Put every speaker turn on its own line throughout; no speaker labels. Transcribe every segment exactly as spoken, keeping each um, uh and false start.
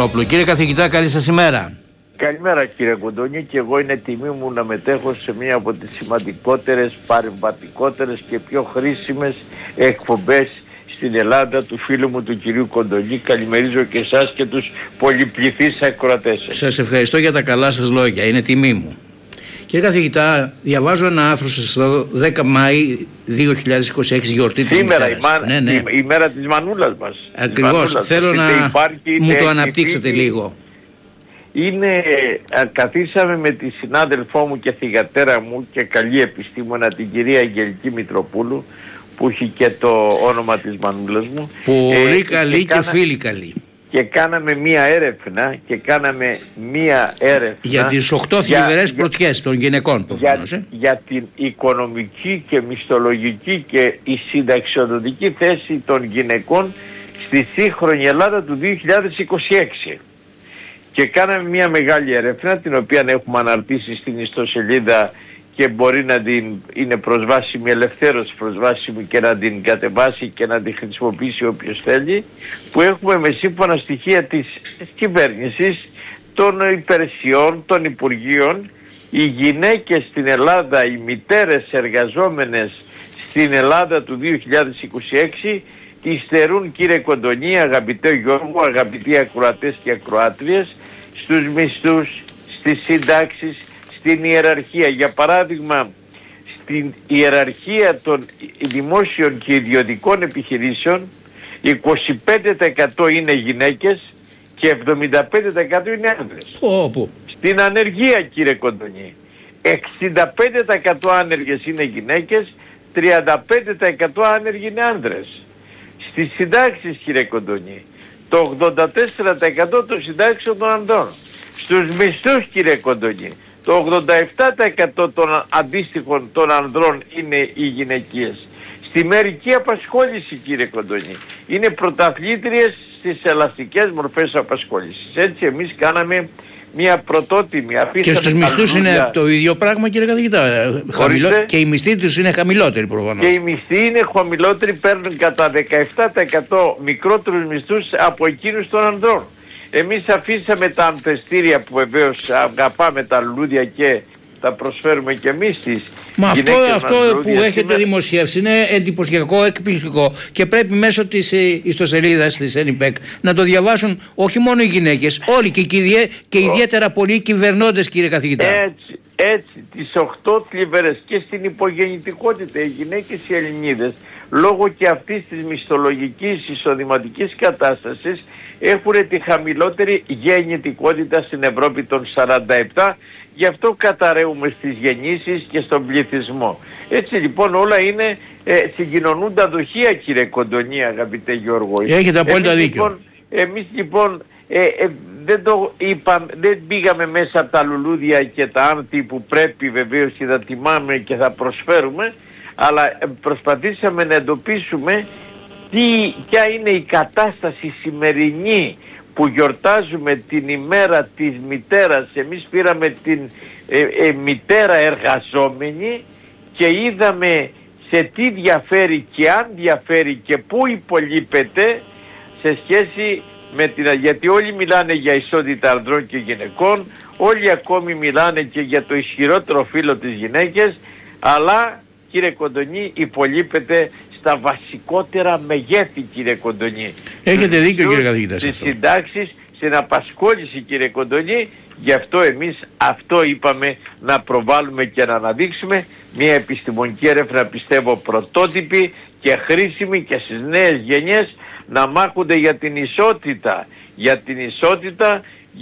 Μητσόπουλο. Κύριε καθηγητά, καλή σας ημέρα.
Καλημέρα κύριε Κοντονή, και εγώ είναι τιμή μου να μετέχω σε μία από τις σημαντικότερες, παρεμβατικότερες και πιο χρήσιμες εκπομπές στην Ελλάδα του φίλου μου του κυρίου Κοντονή. Καλημερίζω και εσάς και τους πολυπληθείς ακροατές.
Σας ευχαριστώ για τα καλά σας λόγια, είναι τιμή μου. Κύριε καθηγητά, διαβάζω ένα άρθρο σας εδώ, δέκα Μάη δύο χιλιάδες είκοσι έξι, γιορτή της
Σήμερα,
μητέρας.
η, μα...
ναι, ναι.
η μέρα της μανούλας μας.
Ακριβώς,
μανούλας.
θέλω
είτε
να
υπάρχει, είτε
μου το αναπτύξετε
φύγει.
λίγο.
Είναι, καθίσαμε με τη συνάδελφό μου και θυγατέρα μου και καλή επιστήμονα, την κυρία Αγγελική Μητροπούλου, που έχει και το όνομα της μανούλας μου.
Πολύ ε, καλή και, και
κάνα...
φίλη καλή.
Και κάναμε μία έρευνα και κάναμε μία έρευνα
για τις οκτώ θλιβερές πρωτιές των γυναικών προφανώς,
για,
ε?
για την οικονομική και μισθολογική και η συνταξιοδοτική θέση των γυναικών στη σύγχρονη Ελλάδα του δύο χιλιάδες είκοσι έξι. Και κάναμε μια μεγάλη έρευνα, την οποία έχουμε αναρτήσει στην ιστοσελίδα και μπορεί να την είναι προσβάσιμη, ελευθέρως προσβάσιμη, και να την κατεβάσει και να την χρησιμοποιήσει όποιος θέλει, που έχουμε με σύμφωνα στοιχεία της κυβέρνησης, των υπηρεσιών, των υπουργείων, οι γυναίκες στην Ελλάδα, οι μητέρες εργαζόμενες στην Ελλάδα του δύο χιλιάδες είκοσι έξι, υστερούν, κύριε Κοντονή, αγαπητέ Γιώργο, αγαπητοί ακροατές και ακροάτριες, στους μισθούς, στις συντάξεις, στην ιεραρχία. Για παράδειγμα, στην ιεραρχία των δημόσιων και ιδιωτικών επιχειρήσεων είκοσι πέντε τοις εκατό είναι γυναίκες και εβδομήντα πέντε τοις εκατό είναι άνδρες.
Όπου.
Στην ανεργία, κύριε Κοντονή, εξήντα πέντε τοις εκατό άνεργες είναι γυναίκες, τριάντα πέντε τοις εκατό άνεργοι είναι άνδρες. Στις συντάξεις, κύριε Κοντονή, το ογδόντα τέσσερα τοις εκατό των συντάξεων των ανδρών. Στους μισθούς, κύριε Κοντονή, το ογδόντα επτά τοις εκατό των αντίστοιχων των ανδρών είναι οι γυναικείες. Στη μερική απασχόληση, κύριε Κοντονή, είναι πρωταθλήτριες στις ελαστικές μορφές απασχόλησης. Έτσι εμείς κάναμε μια πρωτότιμη.
Και στους μισθούς είναι το ίδιο πράγμα, κύριε καθηγητά. Χαμηλό... Και οι μισθοί τους είναι χαμηλότεροι προφανώς.
Και οι μισθοί είναι χαμηλότεροι, παίρνουν κατά δεκαεπτά τοις εκατό μικρότερους μισθούς από εκείνους των ανδρών. Εμείς αφήσαμε τα αμφεστήρια που βεβαίως αγαπάμε τα λουλούδια και τα προσφέρουμε και εμείς στις
Μα αυτό, αυτό που έχετε
σήμερα
δημοσιεύσει είναι εντυπωσιακό, εκπληκτικό, και πρέπει μέσω της ιστοσελίδας της ΕΝΙΠΕΚ να το διαβάσουν όχι μόνο οι γυναίκες, όλοι και, και, και ιδιαίτερα πολλοί κυβερνώντες, κύριε καθηγητά.
Έτσι, έτσι, τις οκτώ θλιβερές και στην υπογεννητικότητα οι γυναίκες οι Ελληνίδες, λόγω και αυτής της μισθολογικής εισοδηματικής κατάστασης, έχουν τη χαμηλότερη γεννητικότητα στην Ευρώπη των σαράντα επτά, γι' αυτό καταραίουμε στις γεννήσεις και στον πληθυσμό. Έτσι λοιπόν όλα είναι ε, συγκοινωνούντα δοχεία, κύριε Κοντονή, αγαπητέ Γιώργο.
Έχετε απόλυτα
εμείς,
δίκιο.
Λοιπόν, εμείς λοιπόν ε, ε, δεν, το είπα, δεν πήγαμε μέσα από τα λουλούδια και τα άνθη που πρέπει βεβαίως και θα τιμάμε και θα προσφέρουμε, αλλά προσπαθήσαμε να εντοπίσουμε τι, ποια είναι η κατάσταση σημερινή που γιορτάζουμε την ημέρα της μητέρας. Εμείς πήραμε την ε, ε, μητέρα εργαζόμενη και είδαμε σε τι διαφέρει και αν διαφέρει και πού υπολείπεται σε σχέση με την... γιατί όλοι μιλάνε για ισότητα ανδρών και γυναικών, όλοι ακόμη μιλάνε και για το ισχυρότερο φύλο της γυναίκας, αλλά, κύριε Κοντονή, υπολείπεται στα βασικότερα μεγέθη, κύριε Κοντονή.
Έχετε δίκιο, κύριε καθηγητά.
Στις συντάξεις, στην απασχόληση, κύριε Κοντονή. Γι' αυτό εμείς αυτό είπαμε να προβάλλουμε και να αναδείξουμε μια επιστημονική έρευνα, πιστεύω πρωτότυπη και χρήσιμη και στις νέες γενιές να μάχονται για την ισότητα. Για την ισότητα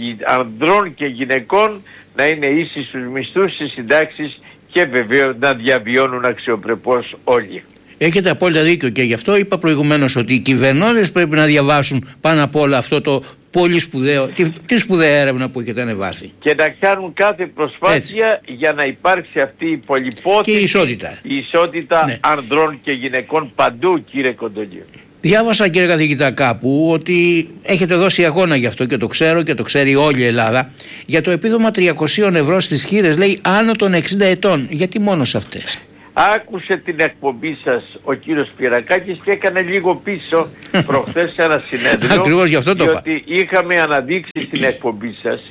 ανδρών και γυναικών, να είναι ίσοι στους μισθούς, στις συντάξεις και βεβαίως να διαβιώνουν αξιοπρεπώς όλοι.
Έχετε απόλυτα δίκιο, και γι' αυτό είπα προηγουμένως ότι οι κυβερνώντες πρέπει να διαβάσουν πάνω απ' όλα αυτό το πολύ σπουδαίο, τη, τη σπουδαία έρευνα που έχετε ανεβάσει.
Και να κάνουν κάθε προσπάθεια έτσι, για να υπάρξει αυτή η πολυπόθητη
και η ισότητα,
η ισότητα ναι. ανδρών και γυναικών παντού, κύριε Κοντονή.
Διάβασα, κύριε καθηγητά, κάπου ότι έχετε δώσει αγώνα γι' αυτό, και το ξέρω και το ξέρει όλη η Ελλάδα, για το επίδομα τριακόσια ευρώ στις χήρες, λέει, άνω των εξήντα ετών. Γιατί μόνο σε αυτές?
άκουσε την εκπομπή σας ο κύριος Σπυρακάκης και έκανε λίγο πίσω προχθές σε ένα συνέδριο.
Ακριβώς γι' αυτό το είπα.
Διότι είχαμε αναδείξει στην εκπομπή σας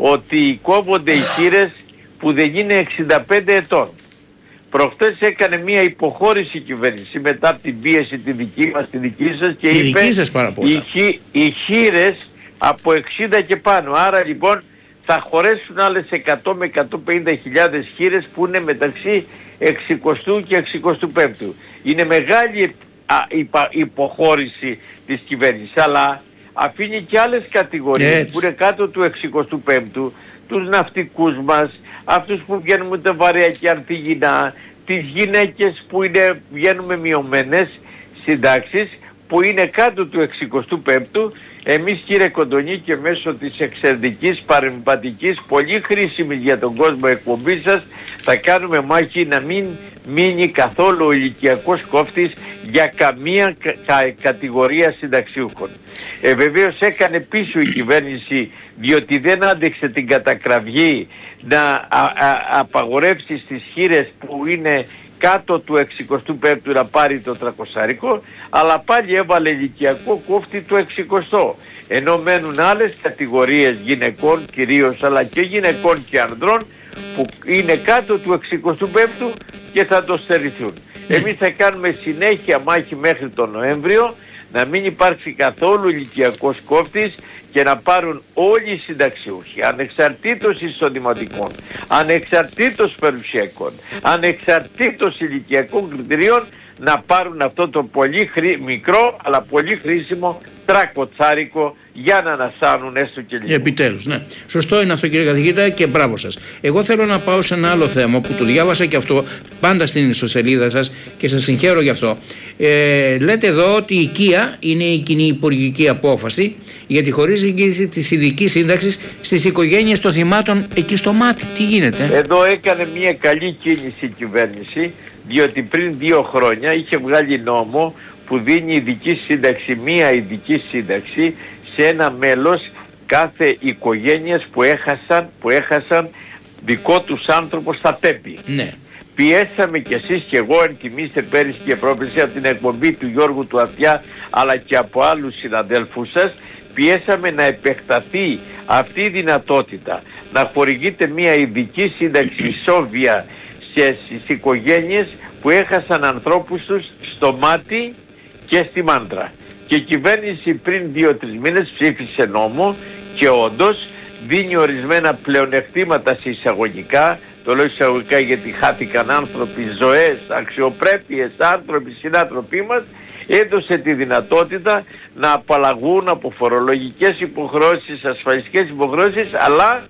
ότι κόβονται οι χείρες που δεν είναι εξήντα πέντε ετών. Προχτές έκανε μια υποχώρηση η κυβέρνηση μετά από την πίεση τη δική μας, τη δική σας, και
η
είπε
δική σας πάρα πολλά.
οι, χει, οι χείρες από εξήντα και πάνω. Άρα λοιπόν θα χωρέσουν άλλες εκατό με εκατόν πενήντα χιλιάδες χείρες που είναι μεταξύ εξηκοστού και εξηκοστού πέμπτου. Είναι μεγάλη α, υπα, υποχώρηση της κυβέρνησης, αλλά αφήνει και άλλες κατηγορίες
Έτσι.
που είναι κάτω του εξηκοστού πέμπτου, τους ναυτικούς μας, αυτούς που βγαίνουν με τα βαρέα και ανθυγινά, τις γυναίκες που είναι, βγαίνουν με μειωμένες συντάξεις, που είναι κάτω του εξηκοστού πέμπτου. Εμείς, κύριε Κοντονή, και μέσω της εξαιρετικής παρεμβατικής, πολύ χρήσιμης για τον κόσμο εκπομπής σας, θα κάνουμε μάχη να μην μείνει καθόλου ο ηλικιακός κόφτης για καμία κα, κα, κατηγορία συνταξιούχων. Ε, βεβαίως έκανε πίσω η κυβέρνηση, διότι δεν άντεξε την κατακραυγή να α, α, απαγορεύσει στις χείρες που είναι κάτω του εξηκοστού πέμπτου να πάρει το τρακοσάρικο, αλλά πάλι έβαλε ηλικιακό κόφτη το εξηκοστό. Ενώ μένουν άλλες κατηγορίες γυναικών κυρίως, αλλά και γυναικών και ανδρών, που είναι κάτω του εξηκοστού πέμπτου και θα το στερηθούν. Εμείς θα κάνουμε συνέχεια μάχη μέχρι τον Νοέμβριο να μην υπάρξει καθόλου ηλικιακός κόφτης και να πάρουν όλοι οι συνταξιούχοι, ανεξαρτήτως εισοδηματικών, ανεξαρτήτως περιουσιακών, ανεξαρτήτως ηλικιακών κριτηρίων, να πάρουν αυτό το πολύ χρή... μικρό αλλά πολύ χρήσιμο τρακοτσάρικο για να ανασάνουν έστω και λίγο.
Επιτέλους, ναι. Σωστό είναι αυτό, κύριε καθηγήτα, και μπράβο σας. Εγώ θέλω να πάω σε ένα άλλο θέμα που το διάβασα και αυτό πάντα στην ιστοσελίδα σας και σας συγχαίρω γι' αυτό. Ε, λέτε εδώ ότι η οικία είναι η κοινή υπουργική απόφαση για τη χορήγηση της ειδικής σύνταξης στις οικογένειες των θυμάτων εκεί στο Μάτι. Τι γίνεται?
Εδώ έκανε μια καλή κίνηση η κυβέρνηση, διότι πριν δύο χρόνια είχε βγάλει νόμο που δίνει ειδική σύνταξη, μία ειδική σύνταξη σε ένα μέλος κάθε οικογένειας που έχασαν, που έχασαν δικό τους άνθρωπο στα ΤΕΠΗ.
Ναι.
Πιέσαμε κι εσείς και εγώ, αν θυμίστε, πέρυσι και πρόπερσι από την εκπομπή του Γιώργου του Αυτιά, αλλά και από άλλους συναδέλφους σας, πιέσαμε να επεκταθεί αυτή η δυνατότητα, να χορηγείται μια ειδική σύνταξη ισόβια στις οικογένειες που έχασαν ανθρώπους τους στο Μάτι και στη Μάντρα. Και η κυβέρνηση πριν δύο-τρεις μήνες ψήφισε νόμο και όντως δίνει ορισμένα πλεονεκτήματα σε εισαγωγικά. Το λέω εισαγωγικά γιατί χάθηκαν άνθρωποι, ζωές, αξιοπρέπειες, άνθρωποι, συνάνθρωποι μας. Έδωσε τη δυνατότητα να απαλλαγούν από φορολογικές υποχρεώσεις, ασφαλιστικές υποχρεώσεις, αλλά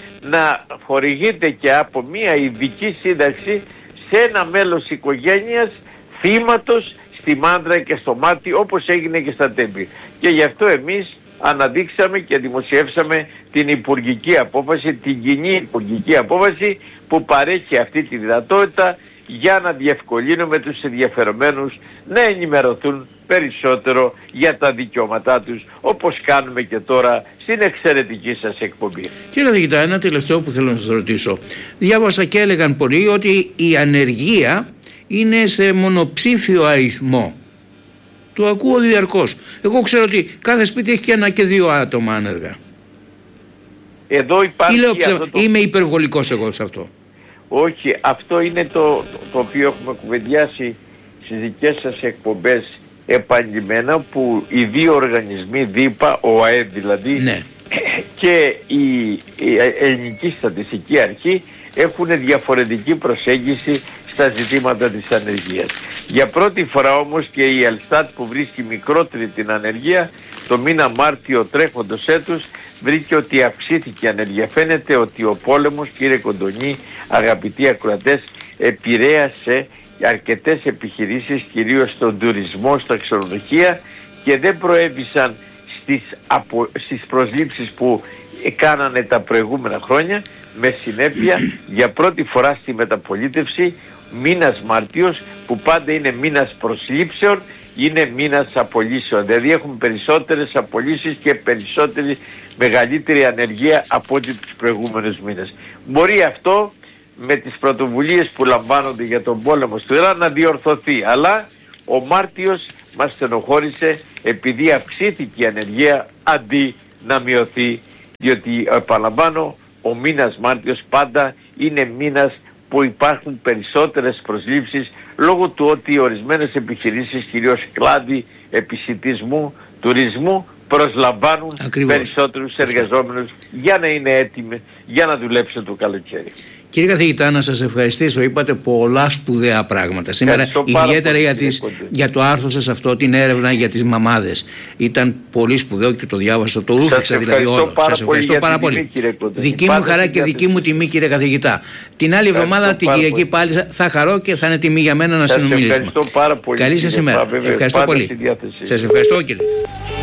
να χορηγείται και από μια ειδική σύνταξη σε ένα μέλος οικογένειας θύματος στη Μάντρα και στο Μάτι, όπως έγινε και στα ΤΕΠΗ. Και γι' αυτό εμείς αναδείξαμε και δημοσιεύσαμε την υπουργική απόφαση, την κοινή υπουργική απόφαση που παρέχει αυτή τη δυνατότητα για να διευκολύνουμε τους ενδιαφερομένους να ενημερωθούν περισσότερο για τα δικαιώματά τους, όπως κάνουμε και τώρα στην εξαιρετική σας εκπομπή.
Κύριε Καθηγητά, ένα τελευταίο που θέλω να σας ρωτήσω. Διάβασα και έλεγαν πολλοί ότι η ανεργία είναι σε μονοψήφιο αριθμό. Το ακούω διαρκώς. Εγώ ξέρω ότι κάθε σπίτι έχει και ένα και δύο άτομα άνεργα.
Εδώ υπάρχει...
Ή λέω,
αυτό το...
Είμαι υπερβολικός εγώ σε αυτό?
Όχι, αυτό είναι το, το, το οποίο έχουμε κουβεντιάσει στις δικές σας εκπομπές επανειλημμένα, που οι δύο οργανισμοί, ΔΥΠΑ, ο ΑΕΔ δηλαδή, ναι, και η, η Ελληνική Στατιστική Αρχή έχουν διαφορετική προσέγγιση στα ζητήματα της ανεργίας. Για πρώτη φορά όμως και η Ελστάτ, που βρίσκει μικρότερη την ανεργία, το μήνα Μάρτιο τρέχοντος έτους βρήκε ότι αυξήθηκε η ανεργία. Φαίνεται ότι ο πόλεμος, κύριε Κοντονή, αγαπητοί ακροατές, επηρέασε αρκετές επιχειρήσεις, κυρίως στον τουρισμό, στα ξενοδοχεία, και δεν προέβησαν στις, απο... στις προσλήψεις που κάνανε τα προηγούμενα χρόνια, με συνέπεια για πρώτη φορά στη μεταπολίτευση μήνας Μάρτιος, που πάντα είναι μήνας προσλήψεων, είναι μήνας απολύσεων. Δηλαδή έχουμε περισσότερες απολύσεις και περισσότερη μεγαλύτερη ανεργία από ό,τι τους προηγούμενους μήνες. Μπορεί αυτό με τις πρωτοβουλίες που λαμβάνονται για τον πόλεμο στο Ιράν να διορθωθεί. Αλλά ο Μάρτιος μας στενοχώρησε επειδή αυξήθηκε η ανεργία αντί να μειωθεί, διότι επαναλαμβάνω, ο μήνας Μάρτιος πάντα είναι μήνας που υπάρχουν περισσότερες προσλήψεις λόγω του ότι ορισμένες επιχειρήσεις, κυρίως κλάδοι επισιτισμού, τουρισμού, προσλαμβάνουν Ακριβώς. περισσότερους εργαζόμενους για να είναι έτοιμοι για να δουλέψουν το καλοκαίρι.
Κύριε καθηγητά, να σας ευχαριστήσω. Είπατε πολλά σπουδαία πράγματα σήμερα, ιδιαίτερα για, τις, για το άρθρο σας αυτό, την έρευνα για τις μαμάδες. Ήταν πολύ σπουδαίο και το διάβασα, το ρούφηξα δηλαδή όλο. Σας ευχαριστώ πάρα πολύ. Δική μου χαρά και δική μου τιμή, κύριε καθηγητά. Την άλλη εβδομάδα, την Κυριακή, πάλι θα χαρώ και θα είναι τιμή για μένα να συνομιλήσουμε.
Ευχαριστώ πάρα πολύ.
Καλή σας ημέρα. Ευχαριστώ πολύ. Σας ευχαριστώ, κύριε.